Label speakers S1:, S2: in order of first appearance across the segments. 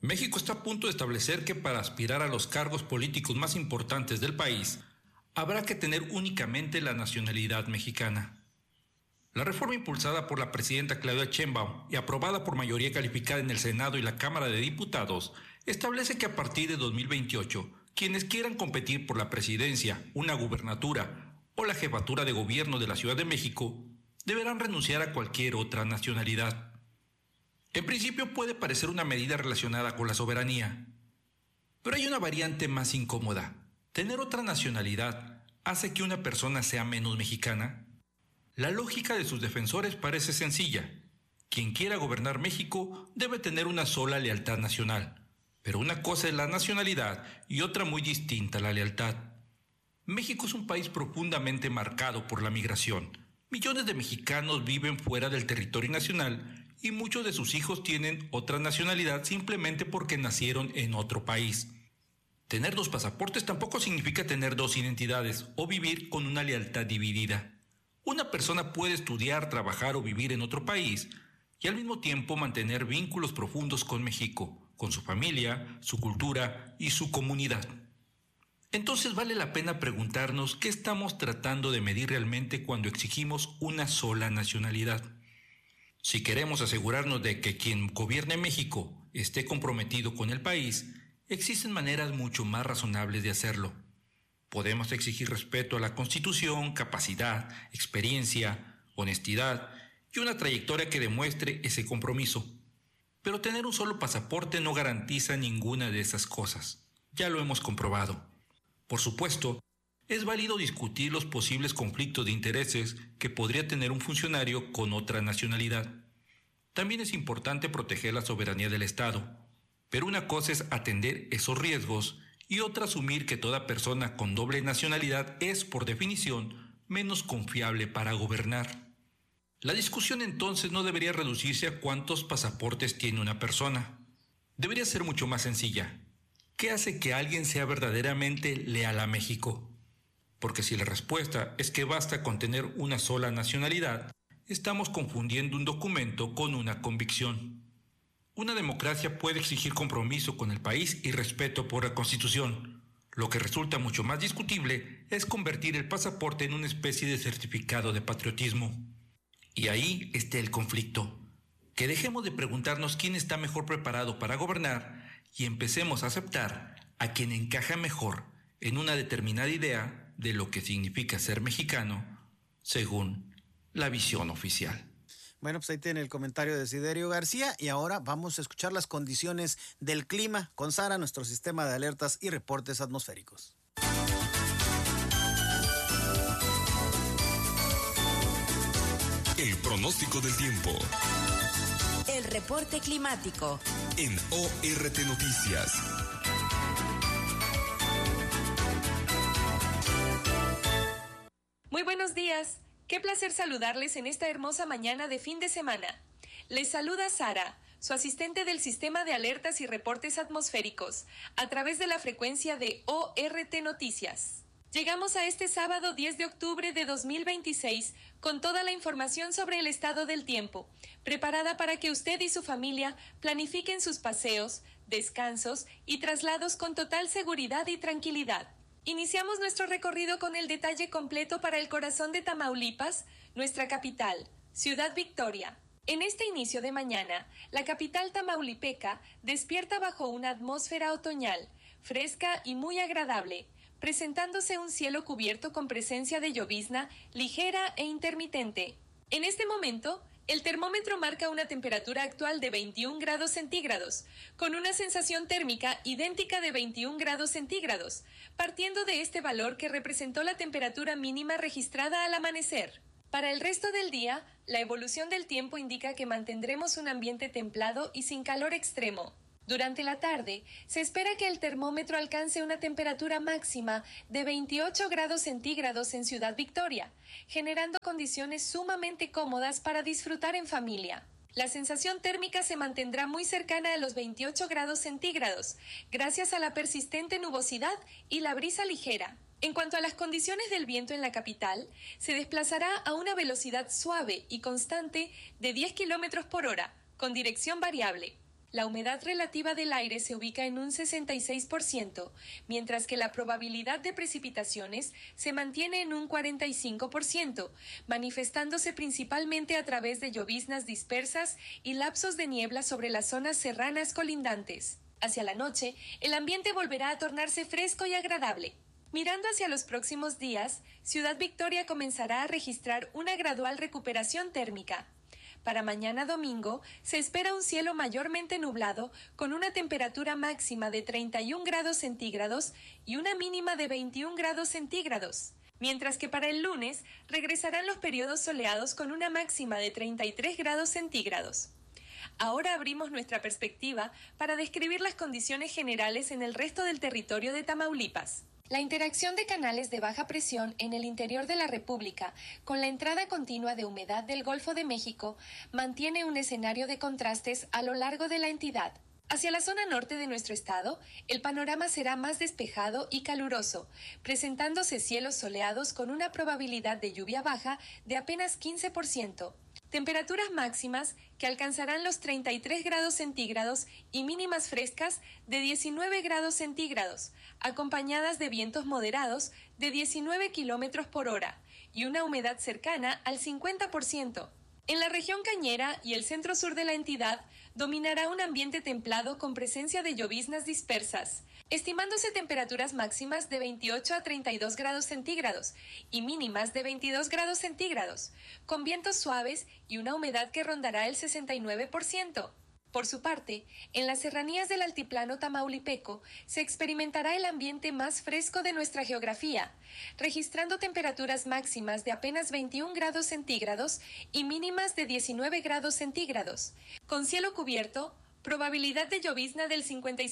S1: México está a punto de establecer que para aspirar a los cargos políticos más importantes del país, habrá que tener únicamente la nacionalidad mexicana. La reforma impulsada por la presidenta Claudia Sheinbaum y aprobada por mayoría calificada en el Senado y la Cámara de Diputados establece que a partir de 2028, quienes quieran competir por la presidencia, una gubernatura o la jefatura de gobierno de la Ciudad de México deberán renunciar a cualquier otra nacionalidad. En principio puede parecer una medida relacionada con la soberanía, pero hay una variante más incómoda. ¿Tener otra nacionalidad hace que una persona sea menos mexicana? La lógica de sus defensores parece sencilla. Quien quiera gobernar México debe tener una sola lealtad nacional, pero una cosa es la nacionalidad y otra muy distinta la lealtad. México es un país profundamente marcado por la migración. Millones de mexicanos viven fuera del territorio nacional y muchos de sus hijos tienen otra nacionalidad simplemente porque nacieron en otro país. Tener dos pasaportes tampoco significa tener dos identidades o vivir con una lealtad dividida. Una persona puede estudiar, trabajar o vivir en otro país y al mismo tiempo mantener vínculos profundos con México, con su familia, su cultura y su comunidad. Entonces vale la pena preguntarnos qué estamos tratando de medir realmente cuando exigimos una sola nacionalidad. Si queremos asegurarnos de que quien gobierne México esté comprometido con el país, existen maneras mucho más razonables de hacerlo. Podemos exigir respeto a la Constitución, capacidad, experiencia, honestidad y una trayectoria que demuestre ese compromiso. Pero tener un solo pasaporte no garantiza ninguna de esas cosas. Ya lo hemos comprobado. Por supuesto, es válido discutir los posibles conflictos de intereses que podría tener un funcionario con otra nacionalidad. También es importante proteger la soberanía del Estado, pero una cosa es atender esos riesgos y otra asumir que toda persona con doble nacionalidad es, por definición, menos confiable para gobernar. La discusión entonces no debería reducirse a cuántos pasaportes tiene una persona. Debería ser mucho más sencilla. ¿Qué hace que alguien sea verdaderamente leal a México? Porque si la respuesta es que basta con tener una sola nacionalidad, estamos confundiendo un documento con una convicción. Una democracia puede exigir compromiso con el país y respeto por la Constitución. Lo que resulta mucho más discutible es convertir el pasaporte en una especie de certificado de patriotismo. Y ahí está el conflicto. Que dejemos de preguntarnos quién está mejor preparado para gobernar y empecemos a aceptar a quien encaja mejor en una determinada idea de lo que significa ser mexicano, según la visión oficial.
S2: Bueno, pues ahí tiene el comentario de Desiderio García y ahora vamos a escuchar las condiciones del clima con Sara, nuestro sistema de alertas y reportes atmosféricos.
S3: El pronóstico del tiempo.
S4: El reporte climático.
S3: En ORT Noticias.
S5: Muy buenos días. Qué placer saludarles en esta hermosa mañana de fin de semana. Les saluda Sara, su asistente del sistema de alertas y reportes atmosféricos, a través de la frecuencia de ORT Noticias. Llegamos a este sábado 10 de octubre de 2026 con toda la información sobre el estado del tiempo, preparada para que usted y su familia planifiquen sus paseos, descansos y traslados con total seguridad y tranquilidad. Iniciamos nuestro recorrido con el detalle completo para el corazón de Tamaulipas, nuestra capital, Ciudad Victoria. En este inicio de mañana, la capital tamaulipeca despierta bajo una atmósfera otoñal, fresca y muy agradable, presentándose un cielo cubierto con presencia de llovizna ligera e intermitente. En este momento, el termómetro marca una temperatura actual de 21 grados centígrados, con una sensación térmica idéntica de 21 grados centígrados, partiendo de este valor que representó la temperatura mínima registrada al amanecer. Para el resto del día, la evolución del tiempo indica que mantendremos un ambiente templado y sin calor extremo. Durante la tarde, se espera que el termómetro alcance una temperatura máxima de 28 grados centígrados en Ciudad Victoria, generando condiciones sumamente cómodas para disfrutar en familia. La sensación térmica se mantendrá muy cercana a los 28 grados centígrados, gracias a la persistente nubosidad y la brisa ligera. En cuanto a las condiciones del viento en la capital, se desplazará a una velocidad suave y constante de 10 km por hora, con dirección variable. La humedad relativa del aire se ubica en un 66%, mientras que la probabilidad de precipitaciones se mantiene en un 45%, manifestándose principalmente a través de lloviznas dispersas y lapsos de niebla sobre las zonas serranas colindantes. Hacia la noche, el ambiente volverá a tornarse fresco y agradable. Mirando hacia los próximos días, Ciudad Victoria comenzará a registrar una gradual recuperación térmica. Para mañana domingo se espera un cielo mayormente nublado con una temperatura máxima de 31 grados centígrados y una mínima de 21 grados centígrados, mientras que para el lunes regresarán los periodos soleados con una máxima de 33 grados centígrados. Ahora abrimos nuestra perspectiva para describir las condiciones generales en el resto del territorio de Tamaulipas. La interacción de canales de baja presión en el interior de la República con la entrada continua de humedad del Golfo de México mantiene un escenario de contrastes a lo largo de la entidad. Hacia la zona norte de nuestro estado, el panorama será más despejado y caluroso, presentándose cielos soleados con una probabilidad de lluvia baja de apenas 15%. Temperaturas máximas que alcanzarán los 33 grados centígrados y mínimas frescas de 19 grados centígrados, acompañadas de vientos moderados de 19 kilómetros por hora y una humedad cercana al 50%. En la región cañera y el centro sur de la entidad dominará un ambiente templado con presencia de lloviznas dispersas, estimándose temperaturas máximas de 28 a 32 grados centígrados y mínimas de 22 grados centígrados, con vientos suaves y una humedad que rondará el 69%. Por su parte, en las serranías del altiplano tamaulipeco se experimentará el ambiente más fresco de nuestra geografía, registrando temperaturas máximas de apenas 21 grados centígrados y mínimas de 19 grados centígrados, con cielo cubierto, probabilidad de llovizna del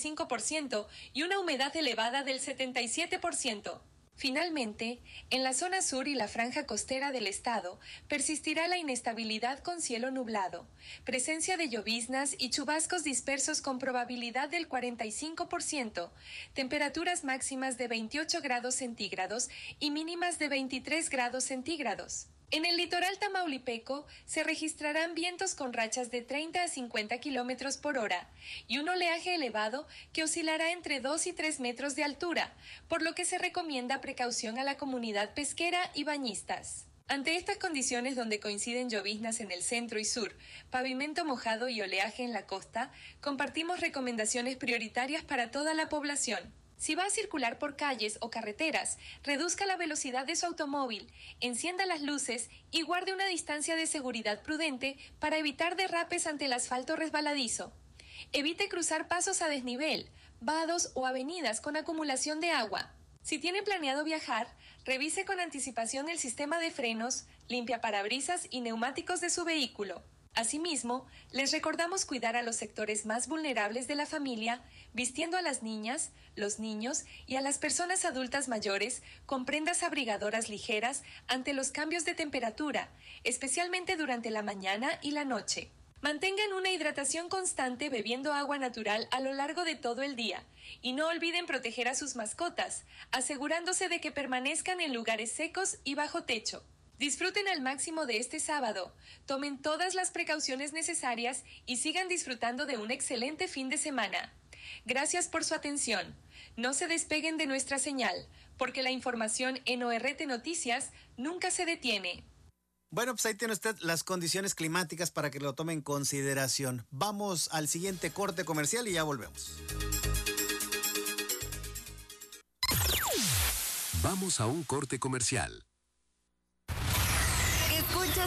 S5: 55% y una humedad elevada del 77%. Finalmente, en la zona sur y la franja costera del estado persistirá la inestabilidad con cielo nublado, presencia de lloviznas y chubascos dispersos con probabilidad del 45%, temperaturas máximas de 28 grados centígrados y mínimas de 23 grados centígrados. En el litoral tamaulipeco se registrarán vientos con rachas de 30 a 50 kilómetros por hora y un oleaje elevado que oscilará entre 2 y 3 metros de altura, por lo que se recomienda precaución a la comunidad pesquera y bañistas. Ante estas condiciones donde coinciden lloviznas en el centro y sur, pavimento mojado y oleaje en la costa, compartimos recomendaciones prioritarias para toda la población. Si va a circular por calles o carreteras, reduzca la velocidad de su automóvil, encienda las luces y guarde una distancia de seguridad prudente para evitar derrapes ante el asfalto resbaladizo. Evite cruzar pasos a desnivel, vados o avenidas con acumulación de agua. Si tiene planeado viajar, revise con anticipación el sistema de frenos, limpiaparabrisas y neumáticos de su vehículo. Asimismo, les recordamos cuidar a los sectores más vulnerables de la familia, vistiendo a las niñas, los niños y a las personas adultas mayores con prendas abrigadoras ligeras ante los cambios de temperatura, especialmente durante la mañana y la noche. Mantengan una hidratación constante bebiendo agua natural a lo largo de todo el día y no olviden proteger a sus mascotas, asegurándose de que permanezcan en lugares secos y bajo techo. Disfruten al máximo de este sábado, tomen todas las precauciones necesarias y sigan disfrutando de un excelente fin de semana. Gracias por su atención. No se despeguen de nuestra señal, porque la información en ORT Noticias nunca se detiene.
S2: Bueno, pues ahí tiene usted las condiciones climáticas para que lo tome en consideración. Vamos al siguiente corte comercial y ya volvemos.
S3: Vamos a un corte comercial.
S4: Escuchas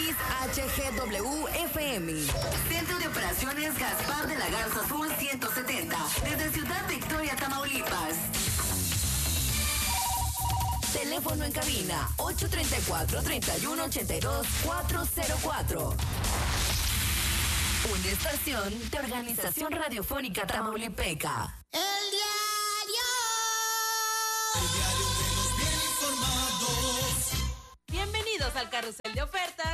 S4: XHGW-FM. Centro de Operaciones Gaspar de la Garza Azul 170. Desde Ciudad Victoria, Tamaulipas. Teléfono en cabina 834-3182-404. Una estación de Organización Radiofónica Tamaulipeca.
S6: El diario de los bien informados.
S7: Bienvenidos al carrusel de ofertas